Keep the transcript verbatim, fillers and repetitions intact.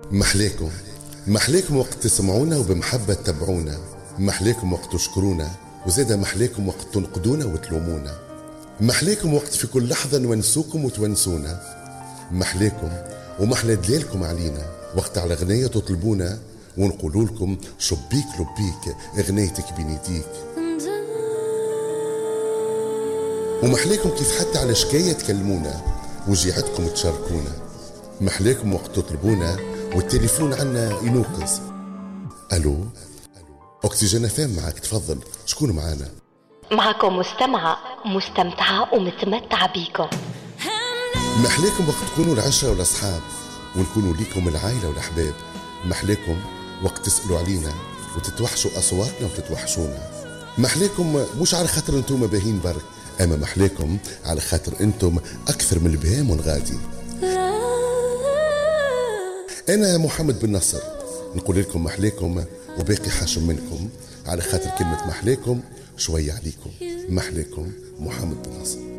محليكم محليكم وقت تسمعونا وبمحبة تتبعونا، محليكم وقت تشكرونا وزيدا محليكم وقت تنقدونا وتلومونا، محليكم وقت في كل لحظة نونسوكم وتونسونا، محليكم ومحلى دليلكم علينا وقت على غنية تطلبونا ونقولوا لكم شبيك لبيك غنيتك بنيتيك، ومحليكم كيف حتى على شكاية تكلمونا وجيعتكم تشاركونا، محليكم وقت تطلبونا والتليفون عنا ينوقز. ألو أكسجين اف ام معك، تفضل شكون معانا؟ معكم مستمعة مستمتعة ومتمتعة بيكم. محليكم وقت تكونوا العشرة والأصحاب ونكونوا ليكم العائلة والأحباب، محليكم وقت تسألوا علينا وتتوحشوا أصواتنا وتتوحشونا، محليكم مش على خاطر انتم باهين برك، أما محليكم على خاطر انتم أكثر من البهام والغادي. أنا محمد بن نصر نقول لكم محليكم وباقي حاشم منكم على خاطر كلمة محليكم شوية عليكم. محليكم محمد بن نصر.